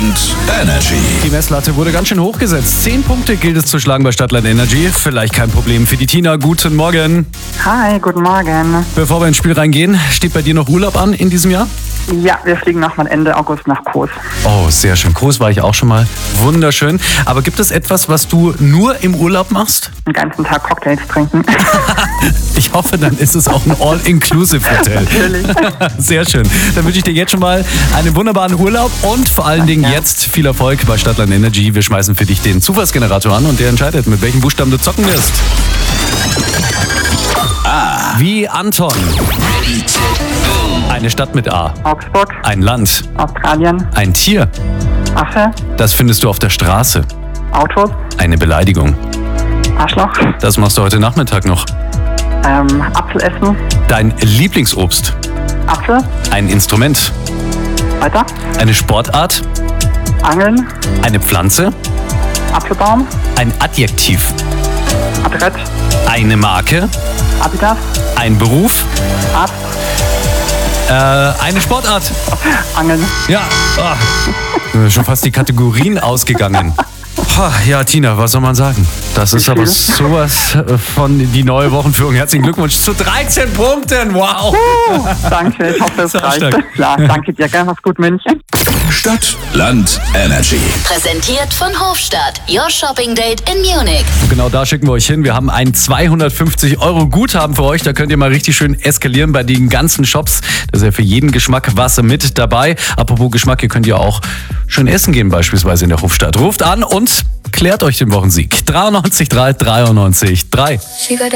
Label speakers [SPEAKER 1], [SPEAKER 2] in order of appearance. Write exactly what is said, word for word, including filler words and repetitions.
[SPEAKER 1] Stadtland Energy.
[SPEAKER 2] Die Messlatte wurde ganz schön hochgesetzt. Zehn Punkte gilt es zu schlagen bei Stadtland Energy. Vielleicht kein Problem für die Tina. Guten Morgen.
[SPEAKER 3] Hi, guten Morgen.
[SPEAKER 2] Bevor wir ins Spiel reingehen, steht bei dir noch Urlaub an in diesem Jahr?
[SPEAKER 3] Ja, wir fliegen nochmal Ende August nach Kos.
[SPEAKER 2] Oh, sehr schön. Kos war ich auch schon mal. Wunderschön. Aber gibt es etwas, was du nur im Urlaub machst?
[SPEAKER 3] Den ganzen Tag Cocktails trinken.
[SPEAKER 2] Ich hoffe, dann ist es auch ein All-Inclusive-Hotel.
[SPEAKER 3] Natürlich.
[SPEAKER 2] Sehr schön. Dann wünsche ich dir jetzt schon mal einen wunderbaren Urlaub und vor allen Dingen jetzt viel Erfolg bei Stadtland Energy. Wir schmeißen für dich den Zufallsgenerator an und der entscheidet, mit welchem Buchstaben du zocken wirst. A. Wie Anton. Eine Stadt mit A.
[SPEAKER 3] Augsburg.
[SPEAKER 2] Ein Land.
[SPEAKER 3] Australien.
[SPEAKER 2] Ein Tier.
[SPEAKER 3] Affe.
[SPEAKER 2] Das findest du auf der Straße.
[SPEAKER 3] Autos.
[SPEAKER 2] Eine Beleidigung.
[SPEAKER 3] Arschloch.
[SPEAKER 2] Das machst du heute Nachmittag noch.
[SPEAKER 3] Ähm, Apfel essen.
[SPEAKER 2] Dein Lieblingsobst.
[SPEAKER 3] Apfel.
[SPEAKER 2] Ein Instrument.
[SPEAKER 3] Weiter.
[SPEAKER 2] Eine Sportart.
[SPEAKER 3] Angeln.
[SPEAKER 2] Eine Pflanze.
[SPEAKER 3] Apfelbaum.
[SPEAKER 2] Ein Adjektiv.
[SPEAKER 3] Adrett.
[SPEAKER 2] Eine Marke.
[SPEAKER 3] Adidas.
[SPEAKER 2] Ein Beruf.
[SPEAKER 3] Arzt.
[SPEAKER 2] Äh, eine Sportart.
[SPEAKER 3] Angeln.
[SPEAKER 2] Ja. Oh. Schon fast die Kategorien ausgegangen. Ja, Tina, was soll man sagen? Das ist aber sowas von die neue Wochenführung. Herzlichen Glückwunsch zu dreizehn Punkten. Wow.
[SPEAKER 3] Uh, danke, ich hoffe, es
[SPEAKER 2] Sehr
[SPEAKER 3] reicht.
[SPEAKER 2] stark.
[SPEAKER 3] Klar, danke dir. Gell, mach's gut, München.
[SPEAKER 1] Stadt, Land, Energy.
[SPEAKER 4] Präsentiert von Hofstadt. Your Shopping Date in Munich.
[SPEAKER 2] Genau da schicken wir euch hin. Wir haben ein zweihundertfünfzig Euro Guthaben für euch. Da könnt ihr mal richtig schön eskalieren bei den ganzen Shops. Da ist ja für jeden Geschmack was mit dabei. Apropos Geschmack, ihr könnt ja auch schön essen gehen, beispielsweise in der Hofstadt. Ruft an und klärt euch den Wochensieg. dreiundneunzig drei, dreiundneunzig drei.